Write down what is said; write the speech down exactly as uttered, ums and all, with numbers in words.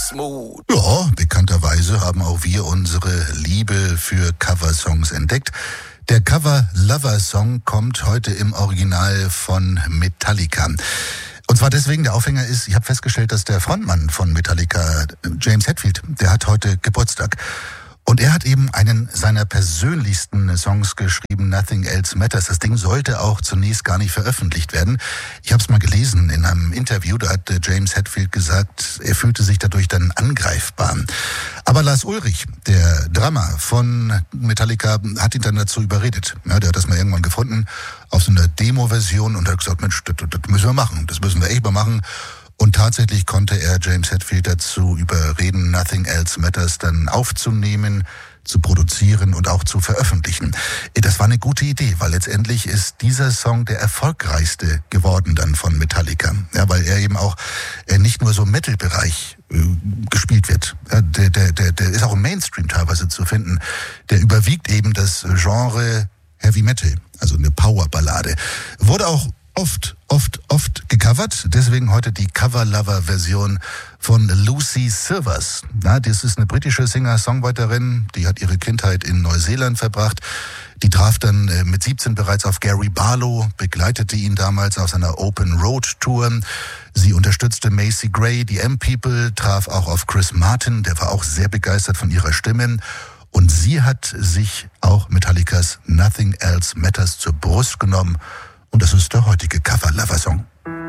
Smooth. Ja, bekannterweise haben auch wir unsere Liebe für Coversongs entdeckt. Der Cover-Lover-Song kommt heute im Original von Metallica. Und zwar deswegen, der Aufhänger ist, ich habe festgestellt, dass der Frontmann von Metallica, James Hetfield, der hat heute Geburtstag. Und er hat eben einen seiner persönlichsten Songs geschrieben, Nothing Else Matters. Das Ding sollte auch zunächst gar nicht veröffentlicht werden. Ich habe es mal gelesen in einem Interview, da hat James Hetfield gesagt, er fühlte sich dadurch dann angreifbar. Aber Lars Ulrich, der Drummer von Metallica, hat ihn dann dazu überredet. Ja, der hat das mal irgendwann gefunden auf so einer Demo-Version und hat gesagt, Mensch, das, das müssen wir machen, das müssen wir echt mal machen. Und tatsächlich konnte er James Hetfield dazu überreden, Nothing Else Matters dann aufzunehmen, zu produzieren und auch zu veröffentlichen. Das war eine gute Idee, weil letztendlich ist dieser Song der erfolgreichste geworden dann von Metallica. Ja, weil er eben auch äh, nicht nur so im Metal-Bereich äh, gespielt wird. Ja, der, der, der, der ist auch im Mainstream teilweise zu finden. Der überwiegt eben das Genre Heavy Metal, also eine Powerballade. Wurde auch oft, oft, oft gecovert. Deswegen heute die Cover-Lover-Version von Lucy Silvers. Na, das ist eine britische Singer-Songwriterin, die hat ihre Kindheit in Neuseeland verbracht. Die traf dann äh, mit siebzehn bereits auf Gary Barlow, begleitete ihn damals auf seiner Open Road Tour. Sie unterstützte Macy Gray, die M-People, traf auch auf Chris Martin, der war auch sehr begeistert von ihrer Stimme. Und sie hat sich auch Metallicas Nothing Else Matters zur Brust genommen. Und das ist der heutige Cover-Lover-Song.